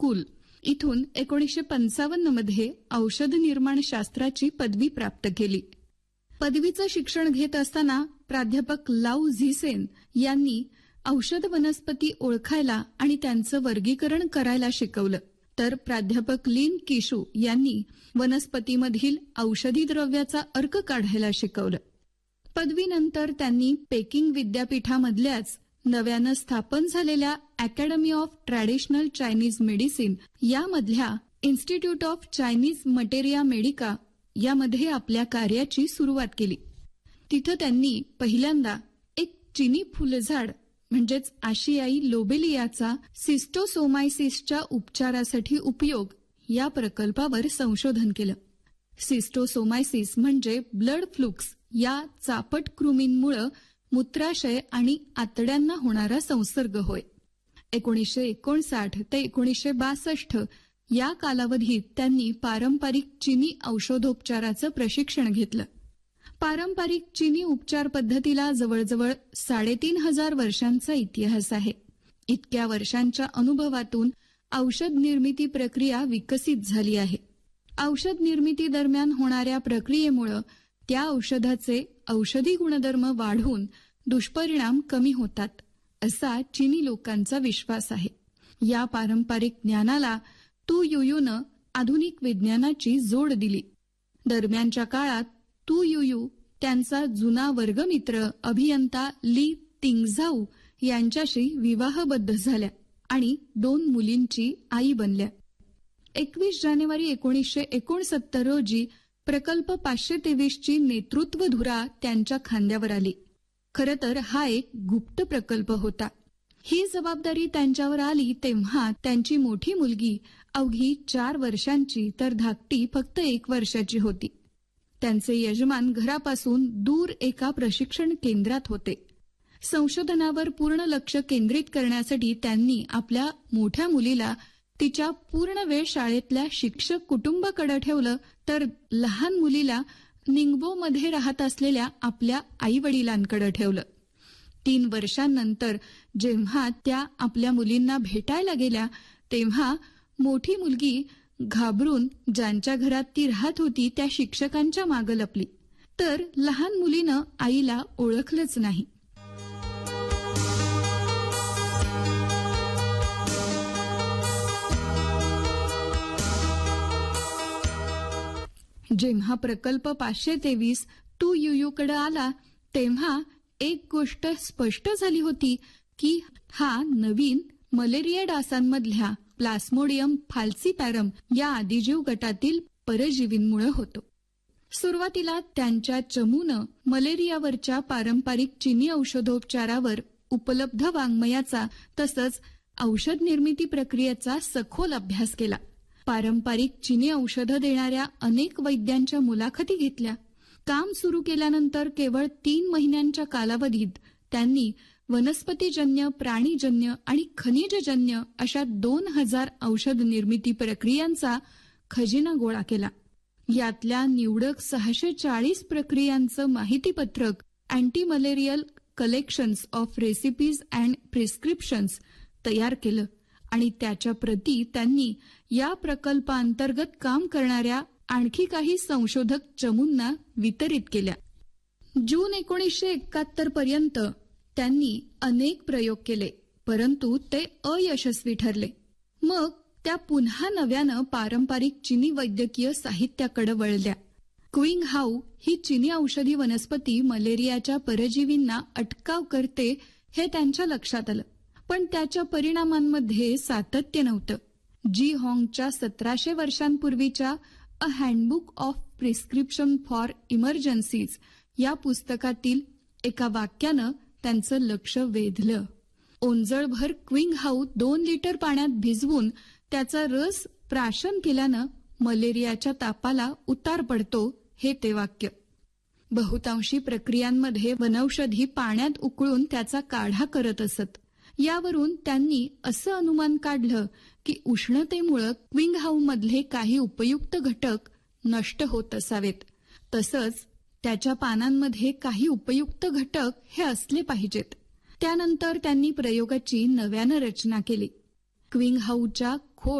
School इथून 1955 मध्ये औषध निर्माण शास्त्राची पदवी प्राप्त केली. पदवीचं शिक्षण घेत असताना प्राध्यापक लाऊ झीसेन यांनी औषध वनस्पती ओळखायला आणि त्यांचं वर्गीकरण करायला शिकवलं, तर प्राध्यापक लिन किशू यांनी वनस्पतीमधील औषधी द्रव्याचा अर्क काढायला शिकवलं. पदवीनंतर त्यांनी पेकिंग विद्यापीठामधल्याच नव्यानं स्थापन झालेल्या academy of traditional Chinese medicine यामधल्या institute of Chinese materia Medica यामध्ये आपल्या कार्याची सुरुवात केली. तिथं त्यांनी पहिल्यांदा एक चिनी फुलझाड म्हणजेच आशियाई लोबेलियाचा सिस्टोसोमायसिसच्या उपचारासाठी उपयोग या प्रकल्पावर संशोधन केलं. सिस्टोसोमायसिस म्हणजे ब्लड फ्लुक्स या चापट कृमींमुळे मूत्राशय आणि आतड्यांना होणारा संसर्ग होय. 1959 ते 1962 या कालावधीत त्यांनी पारंपरिक चिनी औषधोपचाराचं प्रशिक्षण घेतलं. पारंपरिक चिनी उपचार पद्धतीला जवळजवळ 3500 वर्षांचा इतिहास आहे. इतक्या वर्षांच्या अनुभवातून औषध निर्मिती प्रक्रिया विकसित झाली आहे. औषध निर्मिती दरम्यान होणाऱ्या प्रक्रियेमुळे त्या औषधाचे औषधी गुणधर्म वाढून दुष्परिणाम कमी होतात, असा चिनी लोकांचा विश्वास आहे. या पारंपरिक ज्ञानाला तू युयूनं आधुनिक विज्ञानाची जोड दिली. दरम्यानच्या काळात तू युयू त्यांचा जुना वर्गमित्र अभियंता ली तिंगझाऊ यांच्याशी विवाहबद्ध झाल्या आणि 2 मुलींची आई बनल्या. 21 जानेवारी 1969 रोजी प्रकल्प 523 ची नेतृत्वधुरा त्यांच्या खांद्यावर आली. खरं तर हा एक गुप्त प्रकल्प होता. ही जबाबदारी त्यांच्यावर आली तेव्हा त्यांची मोठी मुलगी अवघी 4 वर्षांची तर धाकटी फक्त 1 वर्षाची होती. त्यांचे यजमान घरापासून दूर एका प्रशिक्षण केंद्रात होते. संशोधनावर पूर्ण लक्ष केंद्रित करण्यासाठी त्यांनी आपल्या मोठ्या मुलीला तिच्या पूर्ण वेळ शाळेतल्या शिक्षक कुटुंबाकडे ठेवलं, तर लहान मुलीला निंग्बोमध्ये राहत असलेल्या आपल्या आई-वडिलांकडे ठेवलं. 3 वर्षांनंतर जेव्हा त्या आपल्या मुलींना भेटायला गेल्या तेव्हा मोठी मुलगी घाबरून ज्यांच्या घरात ती राहत होती त्या शिक्षकांच्या मागे लपली, तर लहान मुलीनं आईला ओळखलंच नाही. जेव्हा प्रकल्प 523 तू युयूकडे आला तेव्हा एक गोष्ट स्पष्ट झाली होती की हा नवीन मलेरिया डासांमधल्या प्लास्मोडियम फाल्सीपॅरम या आदिजीव गटातील परजीवींमुळे होतो. सुरुवातीला त्यांच्या चमूनं मलेरियावरच्या पारंपरिक चिनी औषधोपचारावर उपलब्ध वाङ्मयाचा तसंच औषध निर्मिती प्रक्रियेचा सखोल अभ्यास केला. पारंपरिक चिनी औषधं देणाऱ्या अनेक वैद्यांच्या मुलाखती घेतल्या. काम सुरू केल्यानंतर केवळ 3 महिन्यांच्या कालावधीत त्यांनी वनस्पतीजन्य, प्राणीजन्य आणि खनिजजन्य अशा 2000 औषध निर्मिती प्रक्रियांचा खजिना गोळा केला. यातल्या निवडक 640 प्रक्रियांचं माहितीपत्रक anti malarial collections of recipes and prescriptions तयार केलं आणि त्याच्या प्रती त्यांनी या प्रकल्पांतर्गत काम करणाऱ्या आणखी काही संशोधक चमूंना वितरित केल्या. जून 1971 पर्यंत त्यांनी अनेक प्रयोग केले, परंतु ते अयशस्वी ठरले. मग त्या पुन्हा नव्यानं पारंपरिक चिनी वैद्यकीय साहित्याकडे वळल्या. क्विंग हाऊ ही चिनी औषधी वनस्पती मलेरियाच्या परजीवींना अटकाव करते हे त्यांच्या लक्षात आलं, पण त्याच्या परिणामांमध्ये सातत्य नव्हतं. जी हॉंगच्या 1700 वर्षांपूर्वीच्या अ handbook of prescription for emergencies या पुस्तकातील एका वाक्यानं त्यांचं लक्ष वेधलं. ओंजळभर क्विंग हाऊ 2 लिटर पाण्यात भिजवून त्याचा रस प्राशन केल्यानं मलेरियाच्या तापाला उतार पडतो, हे ते वाक्य. बहुतांशी प्रक्रियांमध्ये वनौषधी पाण्यात उकळून त्याचा काढा करत असत. यावरून त्यांनी असं अनुमान काढलं की उष्णतेमुळे क्विंग हाऊमधले काही उपयुक्त घटक नष्ट होत असावेत. तसंच त्याच्या पानांमध्ये काही उपयुक्त घटक हे असले पाहिजेत. त्यानंतर त्यांनी प्रयोगाची नव्यानं रचना केली. क्विंग हाऊच्या